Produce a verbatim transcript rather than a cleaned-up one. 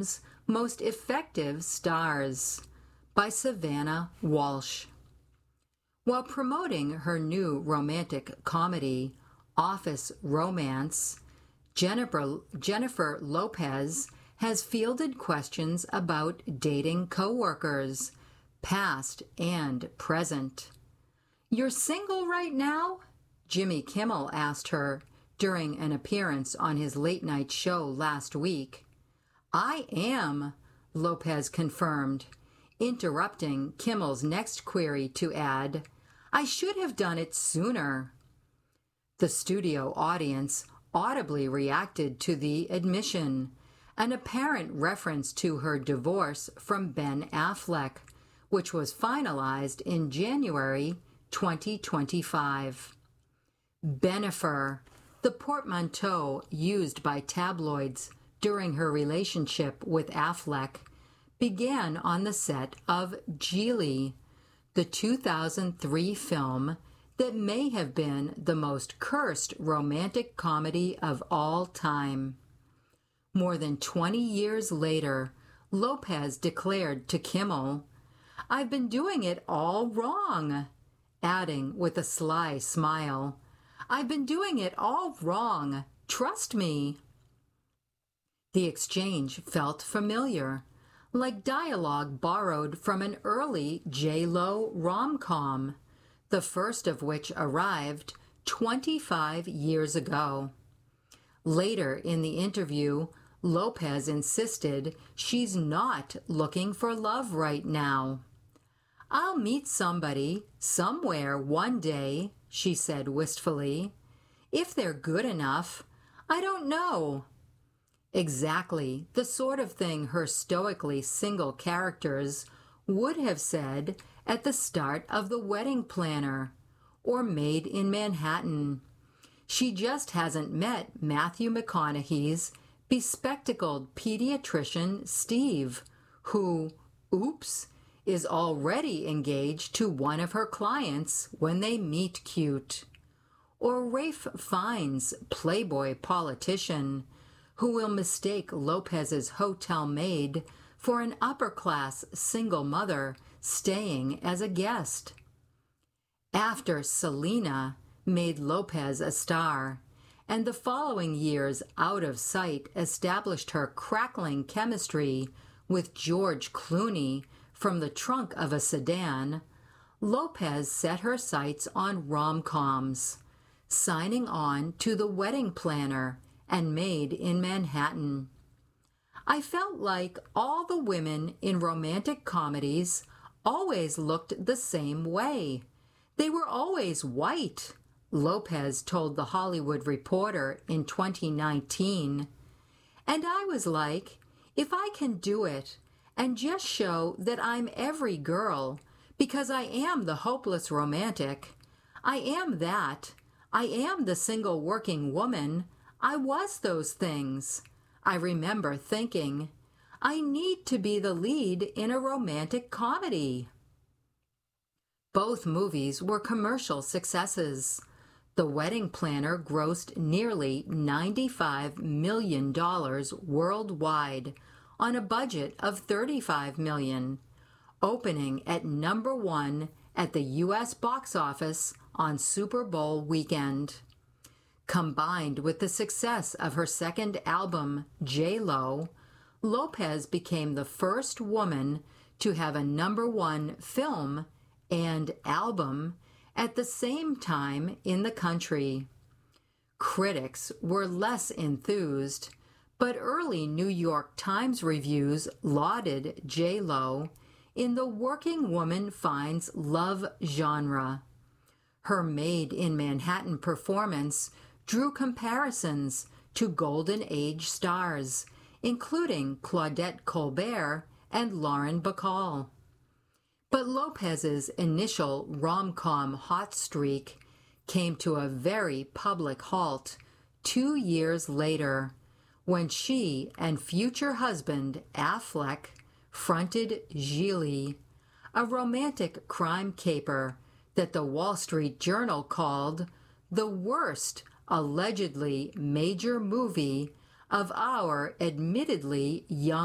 film's most effective stars, by Savannah Walsh. While promoting her new romantic comedy, Office Romance, Jennifer, Jennifer Lopez has fielded questions about dating coworkers, past and present. "You're single right now?" Jimmy Kimmel asked her during an appearance on his late-night show last week. "I am," Lopez confirmed, interrupting Kimmel's next query to add, "I should have done it sooner." The studio audience audibly reacted to the admission, an apparent reference to her divorce from Ben Affleck, which was finalized in January twenty twenty-five. Bennifer, the portmanteau used by tabloids during her relationship with Affleck, began on the set of Geely, the two thousand three film that may have been the most cursed romantic comedy of all time. More than twenty years later, Lopez declared to Kimmel, "I've been doing it all wrong," adding with a sly smile, "I've been doing it all wrong. Trust me." The exchange felt familiar, like dialogue borrowed from an early J Lo rom-com, the first of which arrived twenty-five years ago. Later in the interview, Lopez insisted she's not looking for love right now. "I'll meet somebody, somewhere, one day," she said wistfully. "If they're good enough, I don't know." Exactly the sort of thing her stoically single characters would have said at the start of The Wedding Planner or Made in Manhattan. She just hasn't met Matthew McConaughey's bespectacled pediatrician Steve, who, oops, is already engaged to one of her clients when they meet cute. Or Ralph Fiennes' playboy politician, who will mistake Lopez's hotel maid for an upper-class single mother staying as a guest. After Selena made Lopez a star, and the following year's Out of Sight established her crackling chemistry with George Clooney from the trunk of a sedan, Lopez set her sights on rom-coms, signing on to The Wedding Planner and Made in Manhattan. "I felt like all the women in romantic comedies always looked the same way. They were always white," Lopez told The Hollywood Reporter in twenty nineteen. "And I was like, if I can do it and just show that I'm every girl, because I am the hopeless romantic, I am that, I am the single working woman, I was those things. I remember thinking, I need to be the lead in a romantic comedy." Both movies were commercial successes. The Wedding Planner grossed nearly ninety-five million dollars worldwide on a budget of thirty-five million dollars, opening at number one at the U S box office on Super Bowl weekend. Combined with the success of her second album, J Lo, Lopez became the first woman to have a number one film and album at the same time in the country. Critics were less enthused, but early New York Times reviews lauded J Lo in the working woman finds love genre. Her Made in Manhattan performance drew comparisons to Golden Age stars, including Claudette Colbert and Lauren Bacall. But Lopez's initial rom-com hot streak came to a very public halt two years later, when she and future husband Affleck fronted Geely, a romantic crime caper that the Wall Street Journal called the worst allegedly major movie of our admittedly young